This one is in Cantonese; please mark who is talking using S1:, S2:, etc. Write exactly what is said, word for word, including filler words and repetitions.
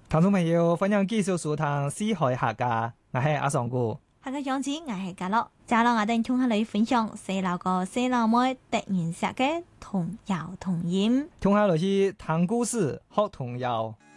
S1: 聽眾朋友，歡迎繼續收聽《四海客家》，我係阿尚哥。
S2: 下個章節我係嘉樂，嘉樂我哋同下你分享細路哥細路妹突然寫嘅童謠童音，
S1: 同下來去聽故事學童謠。